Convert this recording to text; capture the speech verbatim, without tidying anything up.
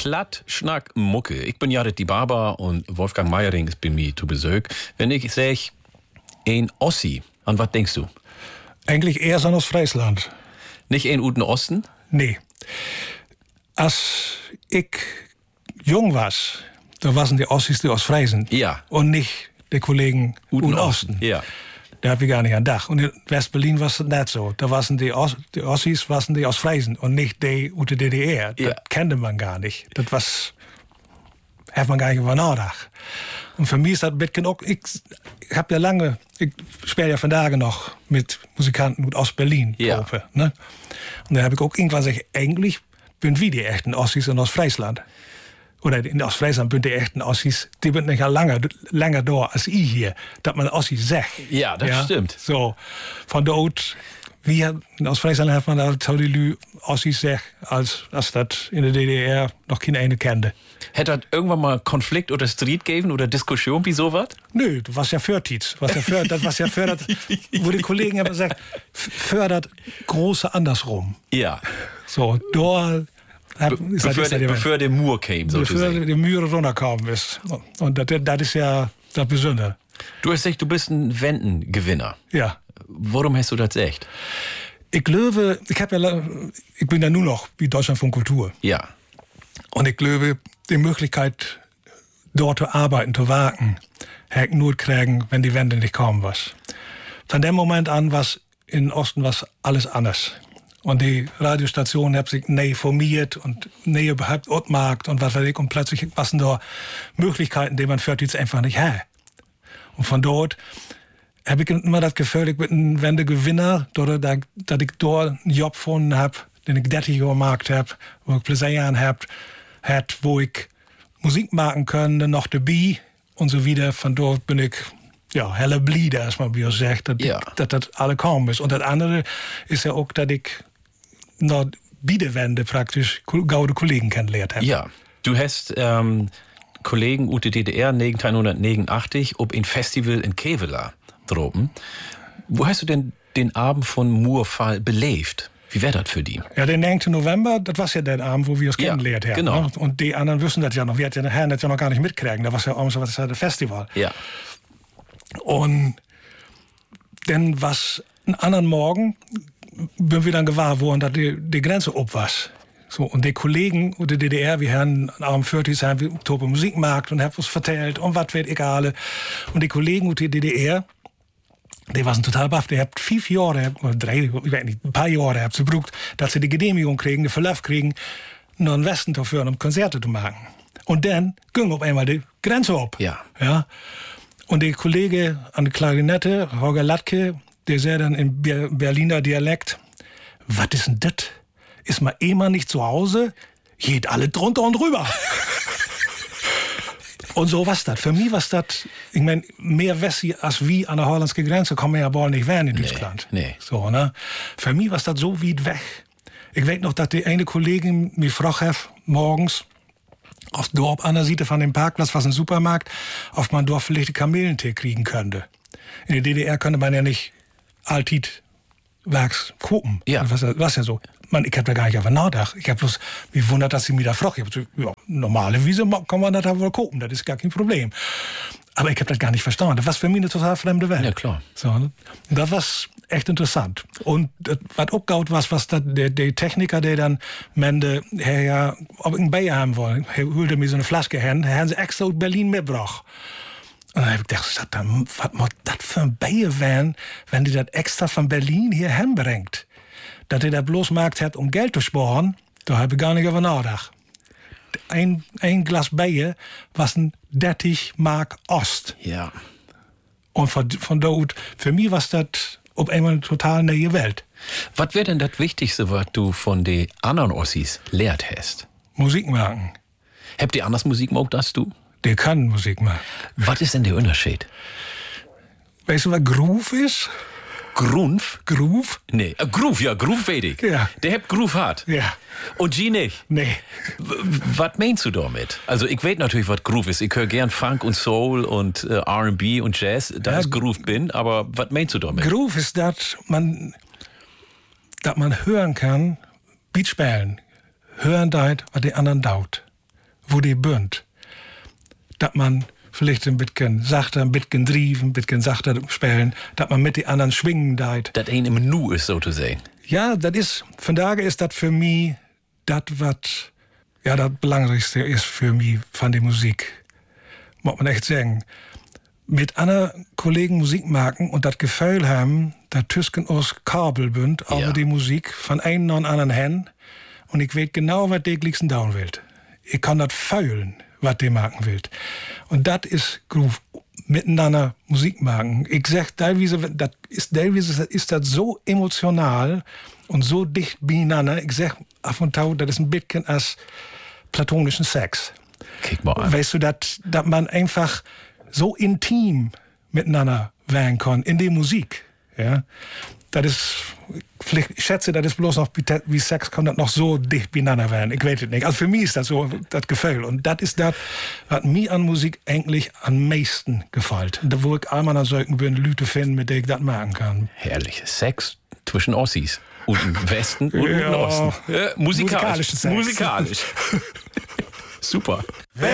Klatt, Schnack, Mucke. Ich bin Jared die Barber und Wolfgang Meiering ist bei mir zu Besuch. Wenn ich sage, ein Ossi, an was denkst du? Eigentlich eher so aus Friesland. Nicht ein Uten Osten? Nee. Als ich jung war, da waren die Ossis die aus Friesen. Ja. Und nicht die Kollegen Uten Uten Osten. Osten. Ja. Da hab ich gar nicht an Dach. Und in West-Berlin war es nicht so. Da waren die, Os die Ossis waren die aus Friesen und nicht die aus der D D R. Das Ja. kannte man gar nicht. Das was, hat man gar nicht über nachgedacht. Und für mich ist das ein bisschen auch, ich, ich habe ja lange, ich spiele ja von Tage noch mit Musikanten aus Berlin. Ja. Probe, ne? Und dann habe ich auch irgendwann gesagt, eigentlich bin wir die echten Ossis in Ostfriesland. Oder in Ostfriesland sind die echten Ossis, die sind nicht langer, langer da als ich hier, dass man Ossis sagt. Ja, das stimmt. So, von dort, wie in Ostfriesland hat man da so die Lü Ossis sagt, als, als das in der D D R noch keine eine kannte. Hätte das irgendwann mal Konflikt oder Streit gegeben oder Diskussion wie sowas? Nö, das war ja Förtiz. Was ja für, das was ja fördert, wo die Kollegen haben gesagt, fördert große andersrum. Ja. So, da hab, Be ist das bevor, ist der, ja die- bevor der Mur kam, bevor sozusagen. die Mühe runtergekommen ist. Und das, das ist ja das Besondere. Du hast gesagt, du bist ein Wendengewinner. Ja. Warum hast du das echt? Ich glaube, ich, hab ja, la- ich bin ja nur noch wie Deutschland von Kultur. Ja. Und ich glaube, die Möglichkeit, dort zu arbeiten, zu wagen, hätte ich nur kriegen, wenn die Wende nicht kommen was. Von dem Moment an war in Osten was alles anders. Und die Radiostationen haben sich neu formiert und neu überhaupt outmarkt und was weiß ich. Und plötzlich waren da Möglichkeiten, die man für jetzt einfach nicht hat. Und von dort habe ich immer das Gefühl, ich bin ein Wendegewinner, dass dass ich dort einen Job gefunden habe, den ich dreißig Jahre gemacht habe, wo ich Plezier an habe, hat, wo ich Musik machen können, noch dabei und so wieder. Von dort bin ich ja helle Blieder, als man wie sagt, dass Ja. ich- dass das alle kaum ist. Und das andere ist ja auch, dass ich noch Biedewende praktisch gaude Kollegen kennengelernt habe. Ja. Du hast ähm, Kollegen aus der D D R neunzehnhundertneunundachtzig ob ein Festival in Kevela droben. Wo hast du denn den Abend von Murfall belebt? Wie wäre das für die? Ja, den neunten November, das war ja der Abend, wo wir uns Ja, kennengelernt haben. genau. Ne? Und die anderen wissen das ja noch. Wir hatten ja Herren das ja noch gar nicht mitkriegen. Da war ja abends was das Festival. Ja. Und dann was einen anderen Morgen bin wir dann gewahr worden, dass die, die Grenze ob war. So, und die Kollegen aus der D D R, wir haben am vierzig haben wir Oktober Musikmarkt und haben uns vertellt und was wird egal. Und die Kollegen aus der D D R, die waren total baff. Die haben fünf Jahre, oder drei, ich weiß nicht, ein paar Jahre haben sie gebraucht, dass sie die Genehmigung kriegen, den Verlauf kriegen, nach den Westen zu führen, um Konzerte zu machen. Und dann ging auf einmal die Grenze ab. Ja. Ja. Und der Kollege an der Klarinette, Holger Latke, der sagt dann im Ber- Berliner Dialekt, was ist denn das? Ist man eh mal nicht zu Hause? Geht alle drunter und drüber. Und so was das. Für mich was das, ich meine, mehr Wessi als wie an der holländischen Grenze kommen wir ja wohl nicht werden in Deutschland. nee. So, ne? Für mich was das so weit weg. Ich weiß noch, dass die eine Kollegin mich gefragt hat, morgens, auf dem Dorf an der Seite von dem Parkplatz, was ein Supermarkt, auf mein Dorf vielleicht Kamelentee kriegen könnte. In der D D R könnte man ja nicht Altit Werks gucken. Ja. Was, was ja so. Man, ich hab da gar nicht auf nachgedacht. Ich hab bloß mich wundert, dass sie mir da fragt. Ich hab so, ja, normalerweise kann man das wohl gucken, das ist gar kein Problem. Aber ich hab das gar nicht verstanden. Das war für mich eine total fremde Welt. Ja, klar. So, ne? Und das war echt interessant. Und das, was abgehauen war, was dat, der, der Techniker, der dann mende, her ja, ob ich ein Bier haben wollen, er holte mir so eine Flasche hin, er haben sie extra aus Berlin mitgebracht. Und dann hab ich gedacht, was muss das für ein Bier werden, wenn die das extra von Berlin hier hinbringt? Dass er das bloß gemacht hat, um Geld zu sparen, da habe ich gar nicht über nachgedacht. Ein, ein Glas Bier was ein dreißig Mark Ost. Ja. Und von, von dort, für mich war das auf einmal eine total neue Welt. Was wäre denn das Wichtigste, was du von den anderen Ossis lehrt hast? Musik machen. Habt ihr anders Musik gemacht als du? Der kann Musik machen. Was ist denn der Unterschied? Weißt du, was Groove ist? Groove? Groove? Nee, äh, Groove, ja, Groove weiß ich. Ja. Der hat Groove hart. Ja. Und G nicht. Nee. W- Was meinst du damit? Also ich weiß natürlich, was Groove ist. Ich höre gern Funk und Soul und äh, R und B und Jazz, da Ja, ich Groove bin, aber was meinst du damit? Groove ist, dass man, dass man hören kann, Beat spielen, hören deit, was die anderen daut. wo die bünd. Dass man vielleicht ein bisschen sachter, ein bisschen drieven, ein bisschen sachter spielen, dass man mit den anderen schwingen deit. Das ein im Nu ist, so zu sagen. Ja, das ist, von daher ist das für mich, das, was, ja, das Belangrikste ist für mich von der Musik. Muss man echt sagen. Mit anderen Kollegen Musik machen und das Gefühl haben, dass Tüsken aus Kabel bünd, Ja. aber die Musik von einem und anderen Hen. Und ich weiß genau, was die liebsten down will. Ich kann das fühlen, was die machen will. Und das ist Groove, miteinander Musik machen. Ich sag, teilweise, das ist, teilweise ist das so emotional und so dicht beieinander. Ich sag, ab und zu, das ist ein bisschen als platonischen Sex. Kick mal an. Weißt du, dass man einfach so intim miteinander werden kann in der Musik. Ja? Das ist, vielleicht, ich schätze, das ist bloß noch wie Sex, kann das noch so dicht beieinander werden. Ich weiß es nicht. Also für mich ist das so das Gefühl. Und das ist das, was mir an Musik eigentlich am meisten gefällt. Da wo ich einmal nach solchen würden Leute finden, mit denen ich das machen kann. Herrlich. Sex zwischen Ossis. Und im Westen und Ja. im Osten. Ja, musikalisch. Musikalischen Sex. Musikalisch. Super.